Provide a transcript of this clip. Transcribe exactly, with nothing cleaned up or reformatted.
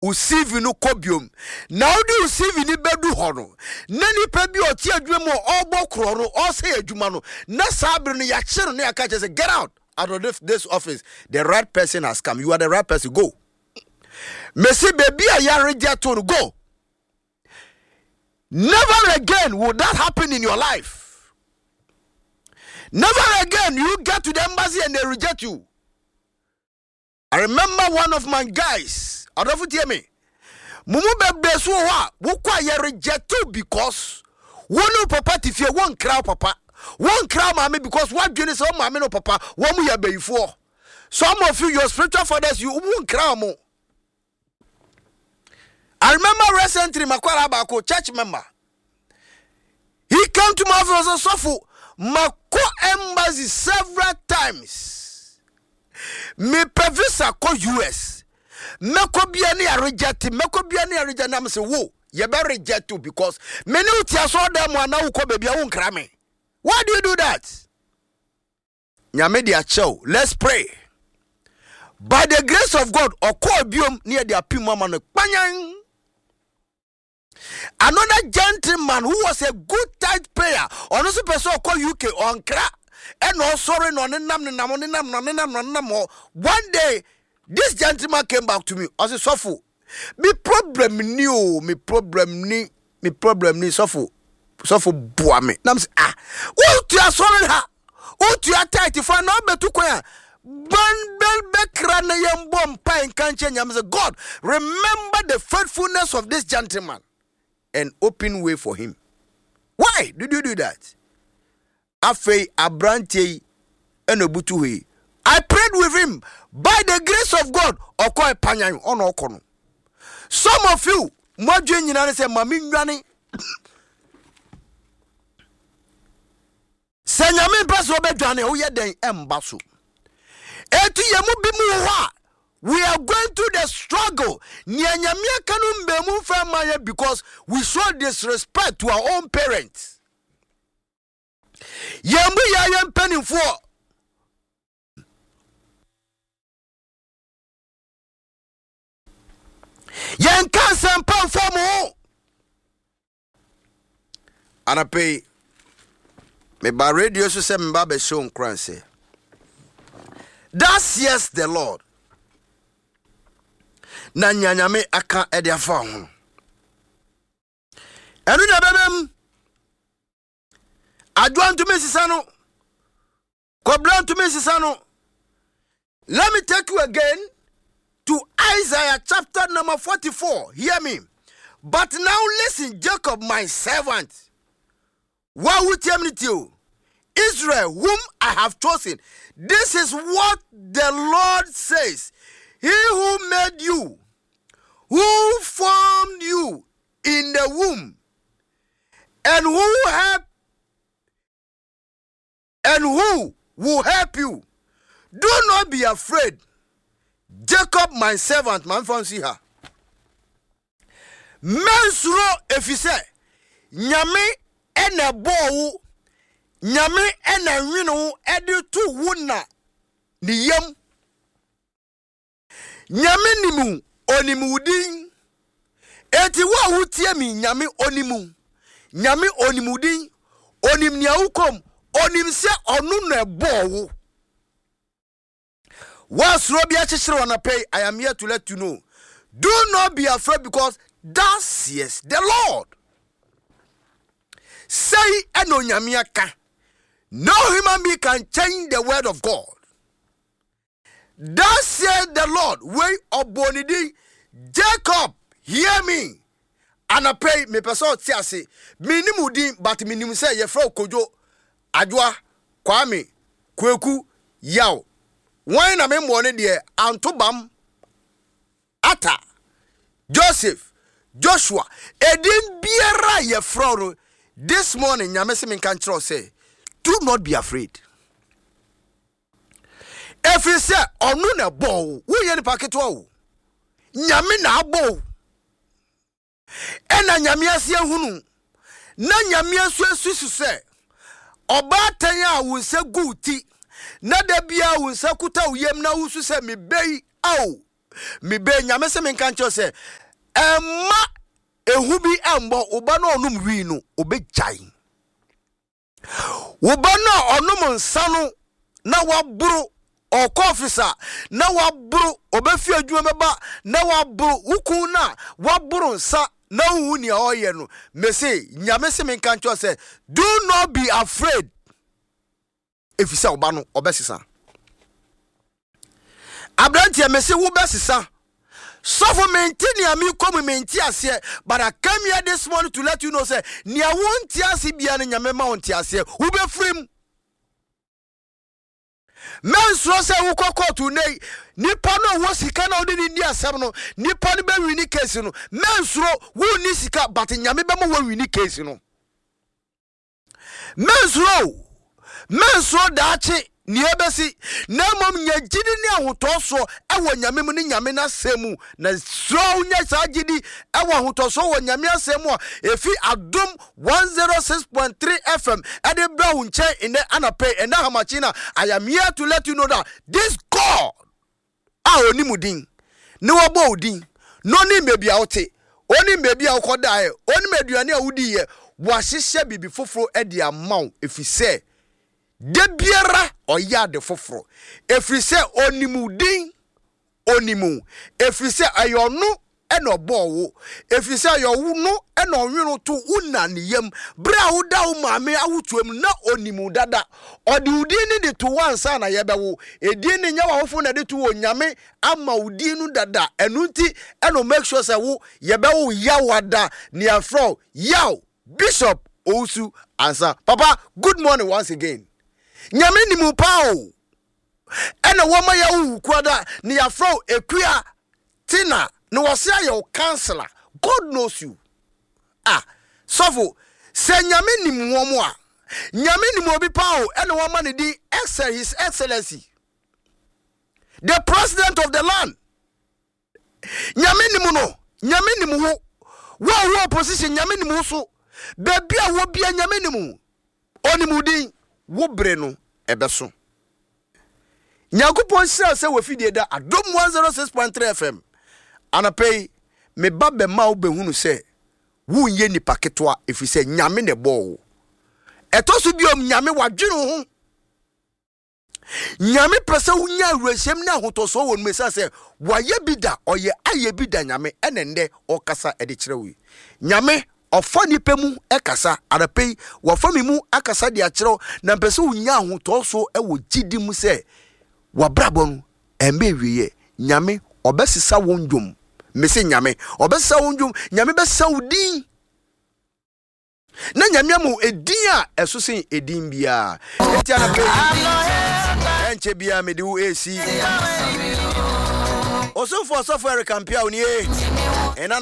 usivi no kobiom na odi usivi ni bedu ho no na nipa bi oti adwuma mo obo kro no o say adwuma no na sabre no ya kire no ya ka say get out out of this, this office. The right person has come. You are the right person. Go. Messi baby a ya reject to go. Never again will that happen in your life. Never again you get to the embassy and they reject you. I remember one of my guys. I don't know me. Mumu bebe so wa wo kwa ye reject because one papa tifie one crowd papa. One crowd mommy because what do you say mommy no papa one mu ya before. Some of you your spiritual fathers you won't crowd mo. I remember recently Makwara Bako church member. He came to my office and suffer Mako embassy several times. Me pevisa ko U S. Meko biani a reject, meko biani a reject. I'm say wo you better reject too because many utia saw them one now ko baby won't cry me. Why do you do that? Nyamedia chow. Let's pray. By the grace of God, or call biom near the apimama no. Another gentleman who was a good tithe payer, or no person call U K on crack, and no sorry no nam nam nam nam. One day, this gentleman came back to me. I said, "Sofu, me problem new, me problem ni, me problem ni Sofu." So for boame. Nam say ah. Who to your sorry ha? Who to your tight if I know betu kwa? Ban bel bekra na yambom pa in kanche nyam say God remember the faithfulness of this gentleman and open way for him. Why did you do that? Afei abrante enobutu he. I prayed with him by the grace of God. Okoi panyan ono okono. Some of you modwe nyina say mami nwani Senyame paso bedwane wo yeden embaso. Etu yemu bimu ho we are going through the struggle. Nyanyame kanu mbemu famaye because we show disrespect to our own parents. Yemu ya yem penifo. Yen kan sempan fomo. Anape me ba radio so say me ba be show nkran say. That's yes the Lord. Na nyanyame aka e de afa ho. Enu na bebem. Adwan to me sisano. Koblan to me sisano. Let me take you again to Isaiah chapter number forty-four. Hear me. But now listen, Jacob, my servant. What would tell me to you? Israel, whom I have chosen. This is what the Lord says. He who made you, who formed you in the womb, and who help, and who will help you. Do not be afraid. Jacob, my servant, man from see her. Mensuro efise nyame ena bowu nyame ena nwinu edi tu wuna ni yam nyame nimu onimu din eti wa wutie mi nyame onimu nyame onimu din onim nia ukom onim se onu na bowu wasro bia chichire na pay. I am here to let you know, do not be afraid because thus yes the Lord. Say eno nyame aka. No human being can change the word of God. Thus said the Lord, way of bonidi, Jacob, hear me. And I pray me person tiase. Minimu din but minimu say ye fro kojo adwa kwame kweku yaw. Why na me mwone de antobam ata Joseph Joshua edin biara ye fro. This morning nyame se me kan kiro say do not be afraid. If you say onu na bo wo ye ni paketo wo nyame na abo ena nyame ase hunu na nyame aso asusu se oba tan a wo se guti na da bia wo se kuta wo yem na wo su se me bei aw me be nyame se me kan cho se emma ehu bi embo oba no onum wi no obejai oba no onum nsa no na waburu oko officer na waburu obefi adwuma meba na waburu uku na waburu nsa na hu ni oye no me say nyame se me kan cho say do not be afraid if you say oba no obesisa abrantie me say wo besisa so for maintain ami come maintain ase but I came here this morning to let you know say nia won ti ase bia na nyame ma won ti ase wo be free men so say wo kokotu nei nipa no wo sika na odi ni asem no nipa no be wini case no men so wo ni sika but nyame be mo wo wini case no men so men so daachi ni ebesi na mom nya gidi ni ahotoso ewo nyame mu ni nyame na semu na so nya sa gidi ewo ahotoso wo nyame asemu a efi adom one oh six point three F M ade bra hu nche ene anape ena hamachina. I am here to let you know that this God a oni mudin ni wo bo odin no ni mebi a wote oni mebi a wokoda e oni meduane a wudi ye wa hihye bibi foforo e de amaw efi se de biara oya de foforo efri se onimudin onimu efri se ayonu eno bowo efri se ayowu no eno nwinu to unaniyem bra wuda wo maame awutuem na onimu dada odi udin ni de to wansa na yebewo edin ni nya wafo na de to onyame ama udin nu dada enunti eno make sure say wo yebewo yawada ni afro yaw Bishop Owusu answer. Papa, good morning once again. Nyame ni mu pao ena woma ya wu kwada ni afro ekuya tina no wose ayo counselor. God knows you. Ah, sofo se nyame ni mu womo a nyame ni mu obi pao ena woma ni di excel his excellency the president of the land. Nyame ni mu no nyame ni mu ho wo wo opposition nyame ni mu so baby a wo bia nyame ni mu oni mu din wo bre no ebeso nyakopon sira se wo fidie da adom one oh six point three F M anapei me babbe ma wo behunu se wo nye nipa ketwa efise nyame ne bo etoso biom nyame wadwene ho nyame pese wo nya awrasem na hotoso wo mesa se waye bida oye aye bida nyame enende okasa ede kirewi nyame ofani pemu ekasa arapei wafami mu akasa de akiro na mpese unya ahotoso ewo gidi mu se wabrabo no embe wiye nyame obesisa wondwom mese nyame obesisa wondwom nyame besa udin na nyame amu edin a esosin edin bia eti arapei enche bia mede wo esi osofo osofo erekampia oni e